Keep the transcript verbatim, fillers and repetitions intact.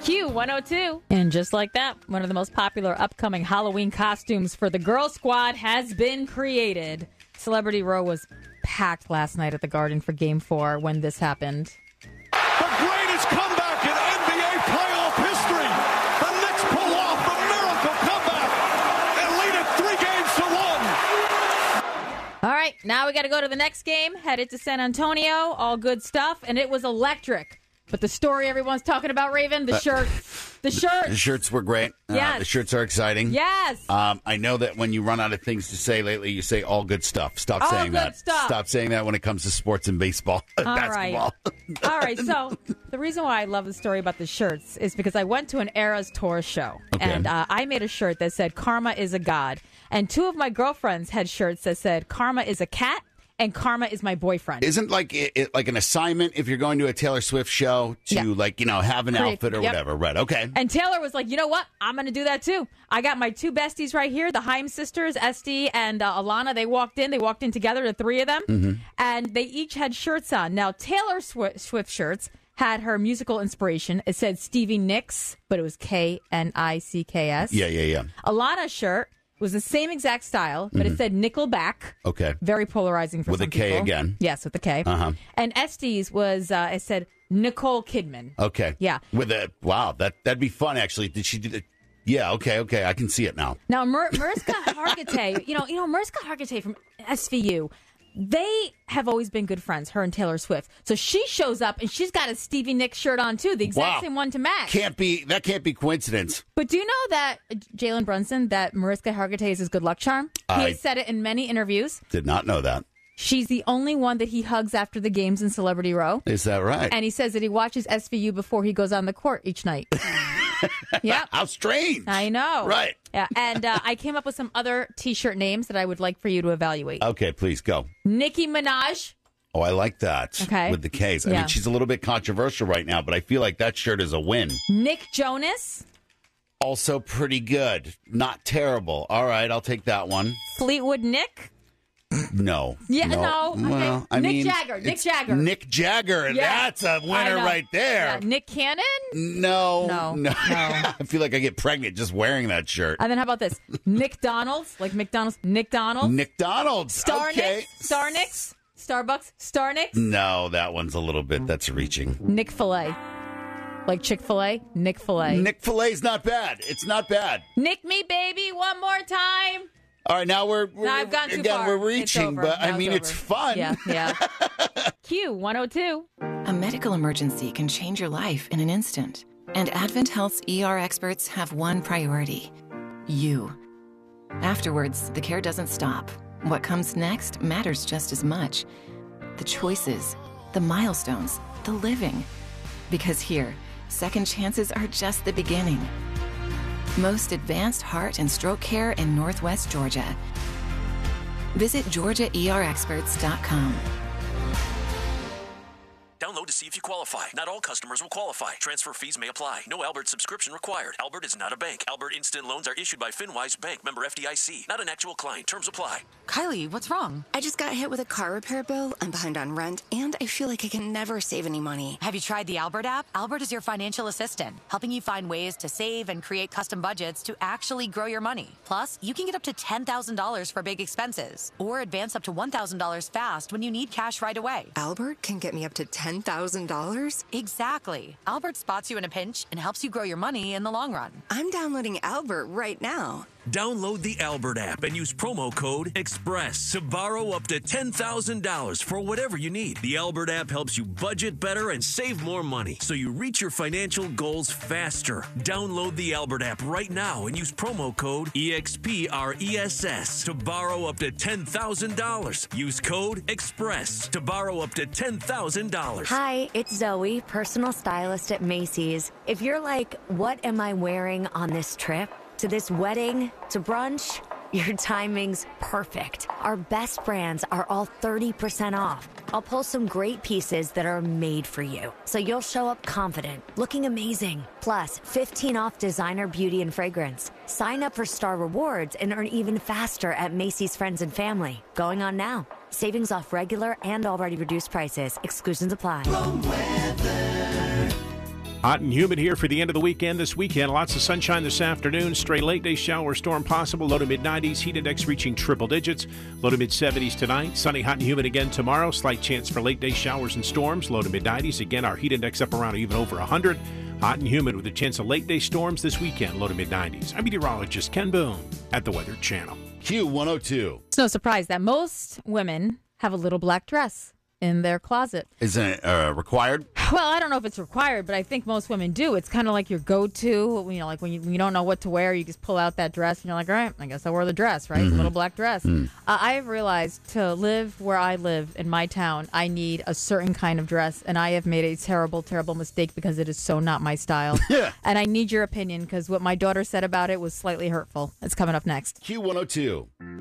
Q one oh two. And just like that, one of the most popular upcoming Halloween costumes for the Girl Squad has been created. Celebrity Row was packed last night at the Garden for Game four when this happened. The greatest comeback in N B A playoff history. The Knicks pull off the miracle comeback and lead it three games to one. All right, now we got to go to the next game. Headed to San Antonio. All good stuff. And it was electric. But the story everyone's talking about, Raven, the shirts. The shirts. The shirts were great. Yes. Uh, the shirts are exciting. Yes. Um, I know that when you run out of things to say lately, you say all good stuff. Stop all saying good that. Stuff. Stop saying that when it comes to sports and baseball. All basketball. Right. All right. So the reason why I love the story about the shirts is because I went to an Eras Tour show. Okay. And uh, I made a shirt that said, Karma is a God. And two of my girlfriends had shirts that said, Karma is a cat. And Karma is my boyfriend. Isn't like it, it, like an assignment if you're going to a Taylor Swift show to yeah. like, you know, have an Create, outfit or yep. whatever. Right. Okay. And Taylor was like, you know what? I'm going to do that too. I got my two besties right here, the Haim sisters, Esty and uh, Alana. They walked in. They walked in together, the three of them. Mm-hmm. And they each had shirts on. Now, Taylor Swift, Swift shirts had her musical inspiration. It said Stevie Nicks, but it was K N I C K S. Yeah, yeah, yeah. Alana's shirt was the same exact style, but mm-hmm. it said Nickelback. Okay. Very polarizing for with some people. With a K people. again. Yes, with the K. Uh-huh. And Esty's was, uh, it said Nicole Kidman. Okay. Yeah. With a, wow, that, that'd be fun, actually. Did she do that? Yeah, okay, okay. I can see it now. Now, Mar- Mariska Hargitay, you know, you know, Mariska Hargitay from S V U, they have always been good friends, her and Taylor Swift. So she shows up and she's got a Stevie Nicks shirt on too, the exact wow. same one to match. Can't be that can't be coincidence. But do you know that Jalen Brunson, that Mariska Hargitay is his good luck charm? I he has said it in many interviews. Did not know that. She's the only one that he hugs after the games in Celebrity Row. Is that right? And he says that he watches S V U before he goes on the court each night. Yeah. How strange. I know. Right. Yeah. And uh, I came up with some other T-shirt names that I would like for you to evaluate. Okay, please go. Nicki Minaj. Oh, I like that. Okay. With the K's. I yeah. mean, she's a little bit controversial right now, but I feel like that shirt is a win. Nick Jonas. Also pretty good. Not terrible. All right, I'll take that one. Fleetwood Nick. No. Yeah, no. no. Okay. Well, I Nick mean, Jagger. Nick Jagger. Nick Jagger. Yeah. That's a winner right there. Yeah. Nick Cannon? No. No. No. no. I feel like I get pregnant just wearing that shirt. And then how about this? Nick Donalds, like McDonald's. Nick Donalds. Nick Donalds. Star okay. Nicks. Star Nicks. Starbucks. Star Nicks. No, that one's a little bit, that's reaching. Nick Filet. Like Chick-fil-A. Nick Filet. Nick Filet's not bad. It's not bad. Nick me, baby, one more time. All right, now we're, we're no, I've gone too again, far. we're reaching, but now I mean, it's, it's fun. Yeah, yeah. Q one oh two. A medical emergency can change your life in an instant. And Advent Health's E R experts have one priority: you. Afterwards, the care doesn't stop. What comes next matters just as much. The choices, the milestones, the living. Because here, second chances are just the beginning. Most advanced heart and stroke care in Northwest Georgia. Visit Georgia E R experts dot com. Download to see if you qualify. Not all customers will qualify. Transfer fees may apply. No Albert subscription required. Albert is not a bank. Albert Instant Loans are issued by FinWise Bank, member F D I C. Not an actual client. Terms apply. Kylie, what's wrong? I just got hit with a car repair bill. I'm behind on rent, and I feel like I can never save any money. Have you tried the Albert app? Albert is your financial assistant, helping you find ways to save and create custom budgets to actually grow your money. Plus, you can get up to ten thousand dollars for big expenses, or advance up to one thousand dollars fast when you need cash right away. Albert can get me up to ten thousand dollars? Exactly. Albert spots you in a pinch and helps you grow your money in the long run. I'm downloading Albert right now. Download the Albert app and use promo code EXPRESS to borrow up to ten thousand dollars for whatever you need. The Albert app helps you budget better and save more money so you reach your financial goals faster. Download the Albert app right now and use promo code EXPRESS to borrow up to ten thousand dollars. Use code EXPRESS to borrow up to ten thousand dollars. Hi, it's Zoe, personal stylist at Macy's. If you're like, what am I wearing on this trip? To this wedding, to brunch, your timing's perfect. Our best brands are all thirty percent off. I'll pull some great pieces that are made for you, so you'll show up confident, looking amazing. Plus, fifteen off designer beauty and fragrance. Sign up for Star Rewards and earn even faster at Macy's Friends and Family. Going on now. Savings off regular and already reduced prices. Exclusions apply. Warm weather. Hot and humid here for the end of the weekend this weekend. Lots of sunshine this afternoon. Stray late day shower storm possible. Low to mid nineties. Heat index reaching triple digits. Low to mid seventies tonight. Sunny, hot and humid again tomorrow. Slight chance for late day showers and storms. Low to mid nineties. Again, our heat index up around even over one hundred. Hot and humid with a chance of late day storms this weekend. Low to mid nineties. I'm meteorologist Ken Boone at the Weather Channel. Q one oh two. It's no surprise that most women have a little black dress in their closet. Isn't it uh, required? Well, I don't know if it's required, but I think most women do. It's kind of like your go-to. You know, like when you, when you don't know what to wear, you just pull out that dress, and you're like, all right, I guess I wore the dress, right? Mm-hmm. The little black dress. Mm. Uh, I have realized to live where I live in my town, I need a certain kind of dress, and I have made a terrible, terrible mistake because it is so not my style. Yeah. And I need your opinion because what my daughter said about it was slightly hurtful. It's coming up next. Q one oh two.